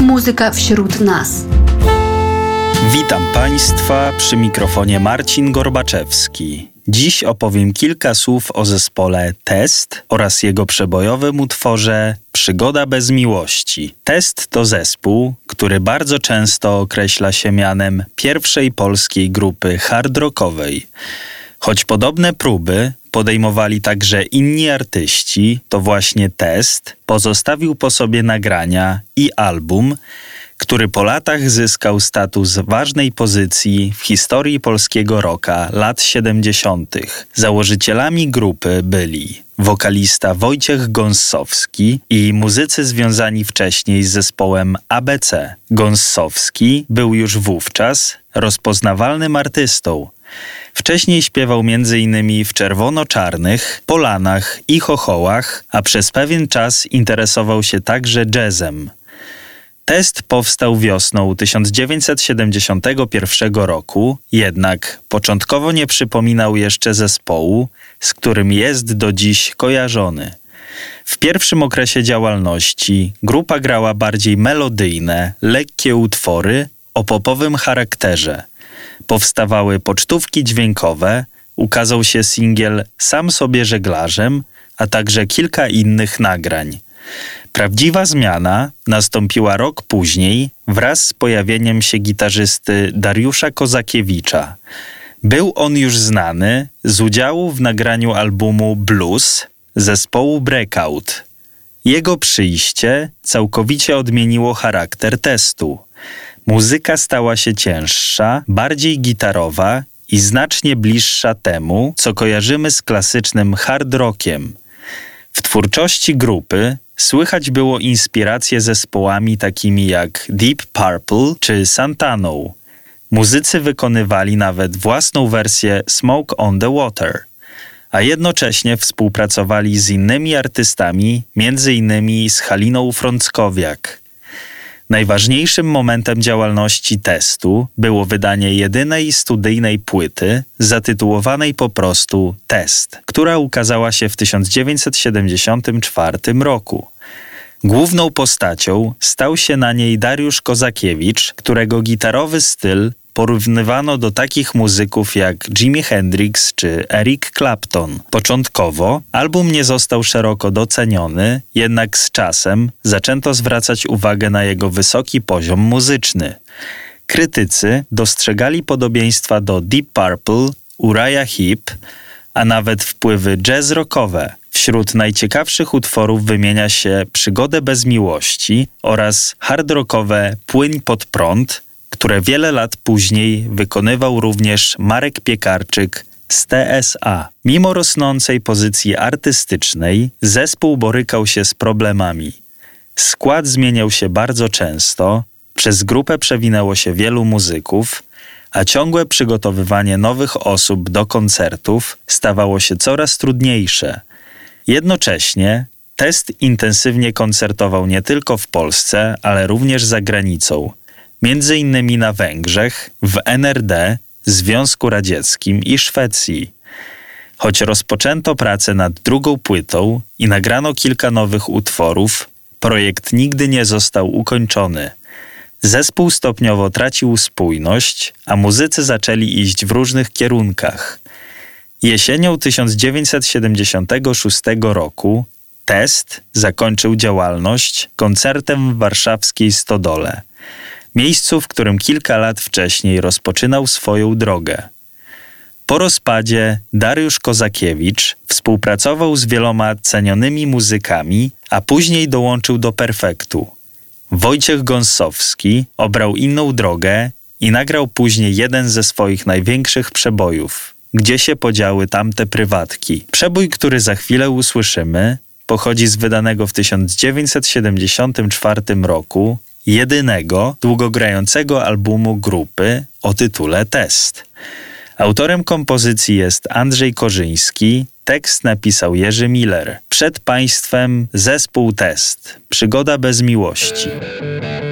Muzyka wśród nas. Witam Państwa, przy mikrofonie Marcin Gorbaczewski. Dziś opowiem kilka słów o zespole Test oraz jego przebojowym utworze Przygoda bez miłości. Test to zespół, który bardzo często określa się mianem pierwszej polskiej grupy hard rockowej. Choć podobne próby podejmowali także inni artyści, to właśnie Test pozostawił po sobie nagrania i album, który po latach zyskał status ważnej pozycji w historii polskiego rocka lat 70. Założycielami grupy byli wokalista Wojciech Gąssowski i muzycy związani wcześniej z zespołem ABC. Gąssowski był już wówczas rozpoznawalnym artystą. Wcześniej śpiewał m.in. w Czerwono-Czarnych, Polanach i Chochołach, a przez pewien czas interesował się także jazzem. Test powstał wiosną 1971 roku, jednak początkowo nie przypominał jeszcze zespołu, z którym jest do dziś kojarzony. W pierwszym okresie działalności grupa grała bardziej melodyjne, lekkie utwory o popowym charakterze. Powstawały pocztówki dźwiękowe, ukazał się singiel Sam sobie żeglarzem, a także kilka innych nagrań. Prawdziwa zmiana nastąpiła rok później wraz z pojawieniem się gitarzysty Dariusza Kozakiewicza. Był on już znany z udziału w nagraniu albumu Blues zespołu Breakout. Jego przyjście całkowicie odmieniło charakter Testu. Muzyka stała się cięższa, bardziej gitarowa i znacznie bliższa temu, co kojarzymy z klasycznym hard rockiem. W twórczości grupy słychać było inspiracje zespołami takimi jak Deep Purple czy Santaną. Muzycy wykonywali nawet własną wersję Smoke on the Water, a jednocześnie współpracowali z innymi artystami, m.in. z Haliną Frąckowiak. Najważniejszym momentem działalności Testu było wydanie jedynej studyjnej płyty zatytułowanej po prostu Test, która ukazała się w 1974 roku. Główną postacią stał się na niej Dariusz Kozakiewicz, którego gitarowy styl porównywano do takich muzyków jak Jimi Hendrix czy Eric Clapton. Początkowo album nie został szeroko doceniony, jednak z czasem zaczęto zwracać uwagę na jego wysoki poziom muzyczny. Krytycy dostrzegali podobieństwa do Deep Purple, Uriah Heep, a nawet wpływy jazz-rockowe. Wśród najciekawszych utworów wymienia się Przygodę bez miłości oraz hard-rockowe Płyń pod prąd, które wiele lat później wykonywał również Marek Piekarczyk z TSA. Mimo rosnącej pozycji artystycznej, zespół borykał się z problemami. Skład zmieniał się bardzo często, przez grupę przewinęło się wielu muzyków, a ciągłe przygotowywanie nowych osób do koncertów stawało się coraz trudniejsze. Jednocześnie Test intensywnie koncertował nie tylko w Polsce, ale również za granicą. Między innymi na Węgrzech, w NRD, Związku Radzieckim i Szwecji. Choć rozpoczęto pracę nad drugą płytą i nagrano kilka nowych utworów, projekt nigdy nie został ukończony. Zespół stopniowo tracił spójność, a muzycy zaczęli iść w różnych kierunkach. Jesienią 1976 roku Test zakończył działalność koncertem w warszawskiej Stodole, miejscu, w którym kilka lat wcześniej rozpoczynał swoją drogę. Po rozpadzie Dariusz Kozakiewicz współpracował z wieloma cenionymi muzykami, a później dołączył do Perfektu. Wojciech Gąssowski obrał inną drogę i nagrał później jeden ze swoich największych przebojów, Gdzie się podziały tamte prywatki. Przebój, który za chwilę usłyszymy, pochodzi z wydanego w 1974 roku jedynego długogrającego albumu grupy o tytule Test. Autorem kompozycji jest Andrzej Korzyński, tekst napisał Jerzy Miller. Przed Państwem zespół Test. Przygoda bez miłości.